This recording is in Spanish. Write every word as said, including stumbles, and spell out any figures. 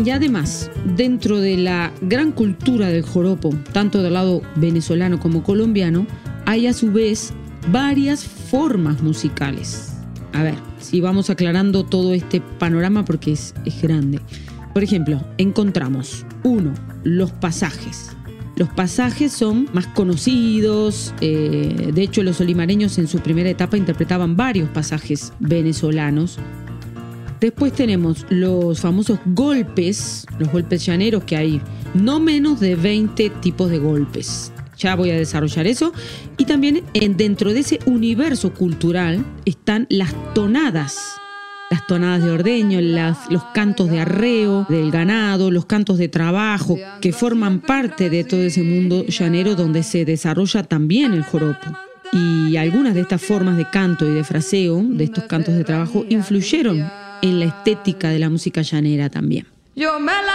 Y además, dentro de la gran cultura del joropo, tanto del lado venezolano como colombiano, hay a su vez varias formas musicales. A ver, si vamos aclarando todo este panorama porque es, es grande. Por ejemplo, encontramos, uno, los pasajes. Los pasajes son más conocidos, eh, de hecho los olimareños en su primera etapa interpretaban varios pasajes venezolanos. Después tenemos los famosos golpes, los golpes llaneros, que hay no menos de veinte tipos de golpes. Ya voy a desarrollar eso. Y también en, dentro de ese universo cultural están las tonadas. Las tonadas de ordeño, las, los cantos de arreo del ganado, los cantos de trabajo, que forman parte de todo ese mundo llanero donde se desarrolla también el joropo. Y algunas de estas formas de canto y de fraseo, de estos cantos de trabajo, influyeron en la estética de la música llanera también.